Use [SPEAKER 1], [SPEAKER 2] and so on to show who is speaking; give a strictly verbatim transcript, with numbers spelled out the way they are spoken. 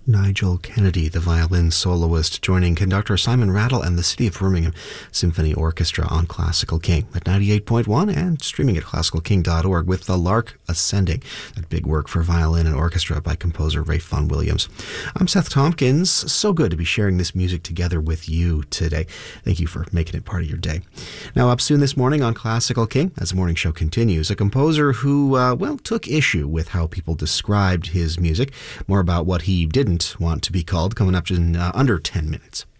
[SPEAKER 1] Nigel Kennedy, the violin soloist, joining conductor Simon Rattle and the City of Birmingham Symphony Orchestra on Classical King at ninety-eight point one and streaming at classical king dot org with The Lark Ascending, that big work for violin and orchestra by composer Ralph Vaughan Williams. I'm Seth Tompkins. So good to be sharing this music together with you today. Thank you for making it part of your day. Now, up soon this morning on Classical King, as the morning show continues, a composer who, uh, well, took issue with how people described his music. More about what he didn't want to be called coming up in uh, under ten minutes.